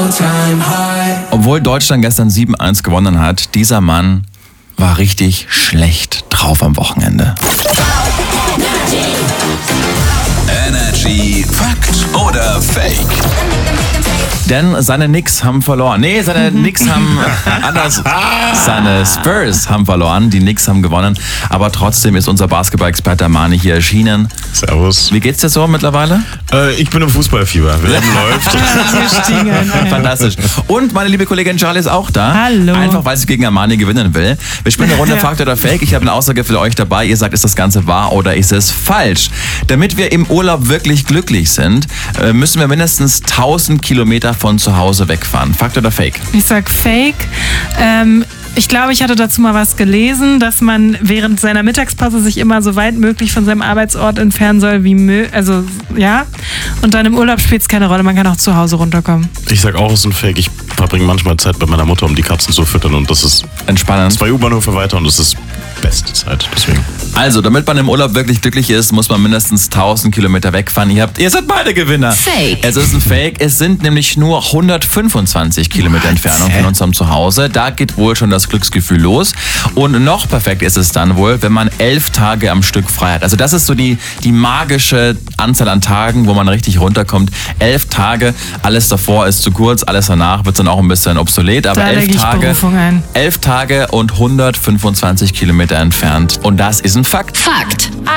Obwohl Deutschland gestern 7-1 gewonnen hat, dieser Mann war richtig schlecht drauf am Wochenende. Energy Fakt oder Fake? Denn seine Knicks haben verloren. Nee, seine Knicks haben anders. Seine Spurs haben verloren, die Knicks haben gewonnen. Aber trotzdem ist unser Basketball-Experte Mani hier erschienen. Servus. Wie geht's dir so mittlerweile? Ich bin im Fußballfieber. Leben läuft. Fantastisch. Und meine liebe Kollegin Charlie ist auch da. Hallo. Einfach, weil sie gegen Armani gewinnen will. Wir spielen eine Runde Fakt oder Fake. Ich habe eine Aussage für euch dabei. Ihr sagt, ist das Ganze wahr oder ist es falsch? Damit wir im Urlaub wirklich glücklich sind, müssen wir mindestens 1000 Kilometer von zu Hause wegfahren. Fakt oder Fake? Ich sag Fake. Ich glaube, ich hatte dazu mal was gelesen, dass man während seiner Mittagspause sich immer so weit möglich von seinem Arbeitsort entfernen soll wie möglich. Also, ja. Und dann im Urlaub spielt es keine Rolle. Man kann auch zu Hause runterkommen. Ich sag auch, es ist ein Fake. Ich verbringe manchmal Zeit bei meiner Mutter, um die Katzen zu füttern. Und das ist entspannend. 2 U-Bahnhöfe weiter und das ist beste Zeit. Deswegen. Also, damit man im Urlaub wirklich glücklich ist, muss man mindestens 1000 Kilometer wegfahren. Ihr seid beide Gewinner. Fake. Es ist ein Fake. Es sind nämlich nur 125 Kilometer Entfernung von unserem Zuhause. Da geht wohl schon das Glücksgefühl los. Und noch perfekt ist es dann wohl, wenn man 11 Tage am Stück frei hat. Also das ist so die magische Anzahl an Tagen, wo man richtig runterkommt. 11 Tage, alles davor ist zu kurz, alles danach wird dann auch ein bisschen obsolet. Aber Da 11 Tage, Berufung ein. 11 Tage und 125 Kilometer entfernt. Und das ist ein Fakt. Fakt.